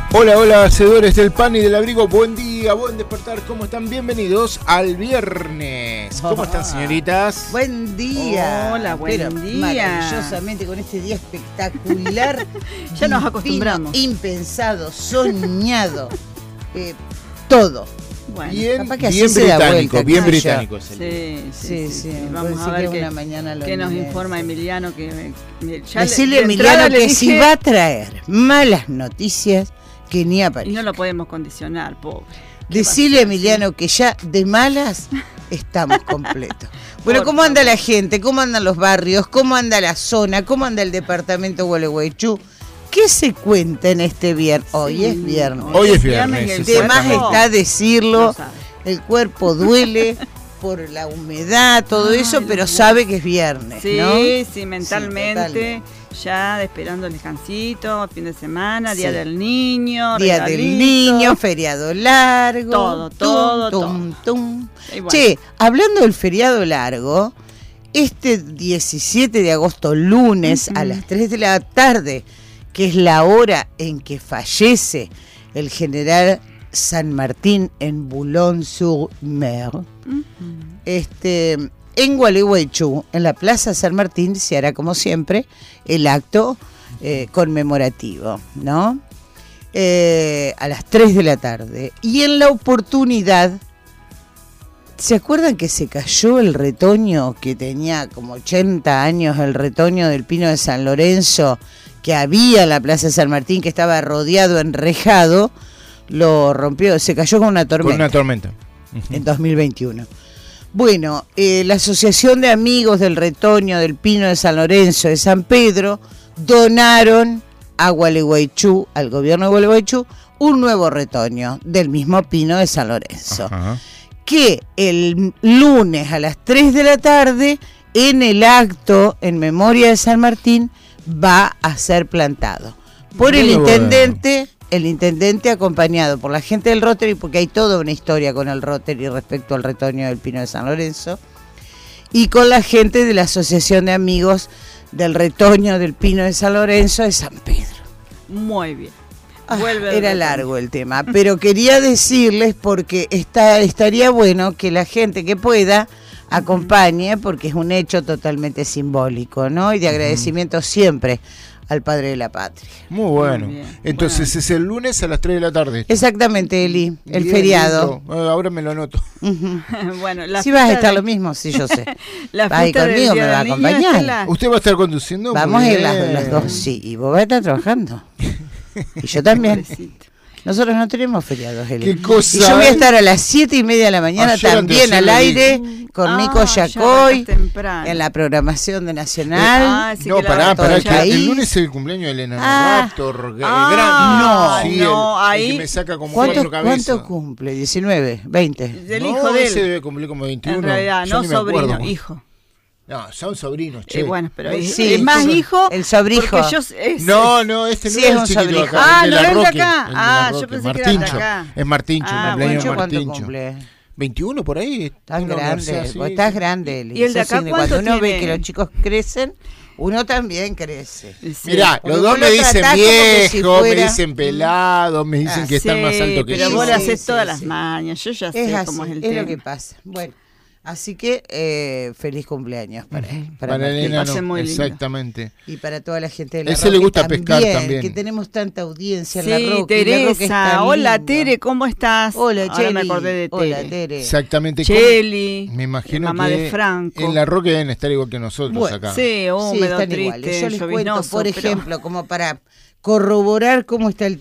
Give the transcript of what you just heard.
Hola, hola, hacedores del pan y del abrigo, buen día, buen despertar, ¿cómo están? Bienvenidos al viernes. ¿Cómo están, señoritas? Buen día. Hola, buen día. Maravillosamente con este día espectacular. Ya nos acostumbramos. Impensado, soñado, todo. Bueno, bien vuelta, bien ¿no? británico. Sí. Vamos a ver una mañana qué nos informa Emiliano. Decirle a Emiliano que si va a traer malas noticias, que ni aparezca. Y no lo podemos condicionar, pobre. Decirle a Emiliano que ya de malas estamos completos. Bueno, ¿cómo anda la gente? ¿Cómo andan los barrios? ¿Cómo anda la zona? ¿Cómo anda el departamento Gualeguaychú? ¿Qué se cuenta en este viernes? Hoy es viernes. Hoy es viernes. De más está decirlo, el cuerpo duele por la humedad, todo eso, pero sabe que es viernes, ¿no? Sí, mentalmente. Ya esperando el descansito, fin de semana, Día del Niño, Día del Niño, feriado largo. Todo. Bueno. Che, hablando del feriado largo, este 17 de agosto, lunes, a las 3 de la tarde, que es la hora en que fallece el general San Martín en Boulogne-sur-Mer, en Gualeguaychú, en la Plaza San Martín, se hará como siempre el acto conmemorativo, ¿no? A las 3 de la tarde. Y en la oportunidad, ¿se acuerdan que se cayó el retoño que tenía como 80 años, el retoño del Pino de San Lorenzo, que había en la Plaza San Martín, que estaba rodeado, enrejado? Lo rompió, se cayó con una tormenta. Con una tormenta. En 2021. Bueno, la Asociación de Amigos del Retoño del Pino de San Lorenzo de San Pedro donaron a Gualeguaychú, al gobierno de Gualeguaychú, un nuevo retoño del mismo Pino de San Lorenzo. Ajá. Que el lunes a las 3 de la tarde, en el acto en memoria de San Martín, va a ser plantado por el intendente. El intendente acompañado por la gente del Rotary, porque hay toda una historia con el Rotary respecto al retoño del Pino de San Lorenzo, y con la gente de la Asociación de Amigos del Retoño del Pino de San Lorenzo de San Pedro. Muy bien. Era largo el tema, pero quería decirles porque estaría bueno que la gente que pueda acompañe, porque es un hecho totalmente simbólico, ¿no? Y de agradecimiento siempre al padre de la patria. Muy bueno. Entonces es el lunes a las 3 de la tarde. Exactamente, Eli, el feriado. Ahora me lo anoto. Bueno, si vas a estar lo mismo, sí, yo sé. Vas a ir conmigo, me va a acompañar. ¿Usted va a estar conduciendo? Vamos a ir las dos, sí, y vos vas a estar trabajando. Y yo también. Nosotros no tenemos feriados, Eli. ¿Qué cosa? Y yo voy a estar a las 7:30 de la mañana también al aire con Nico Yacoy en la programación de Nacional. Sí, no, pará, el lunes es el cumpleaños de Elena Raptor. Ahí. Que me saca como 4 cabezas. ¿Cuánto cumple? ¿19? ¿20? Del hijo de él. Ese debe cumplir como 21. En realidad, no sobrino, hijo. No, son sobrinos, che. Bueno, pero sí, es más hijo. El sobrijo. No, este sí, no es un sobrijo. Acá, no es de acá. Yo pensé que era de acá. Es Martincho, cumpleaños Martincho. ¿Cuánto cumple? 21 por ahí. Estás grande, vos estás grande, Eli. ¿Y el de acá cuánto cuando uno tiene? ve que los chicos crecen, uno también crece. Sí. Mirá, los dos me dicen viejo, me dicen pelado, me dicen que están más alto que yo. Pero vos lo hacés todas las mañas, yo ya sé cómo es el tema. Es lo que pasa. Bueno. Así que feliz cumpleaños para él. Para Elena, muy lindo. Exactamente. Y para toda la gente de La Roque. Ese le gusta pescar también. Que tenemos tanta audiencia en La Roque. Teresa. Hola, Tere, ¿cómo estás? Hola, Cheli. Ahora me acordé de Tere. Hola, Tere. Exactamente. Cheli. Me imagino mamá que de Franco. En La Roque deben estar igual que nosotros acá. Sí, húmedo, triste, yo les cuento, por ejemplo, como para corroborar cómo está el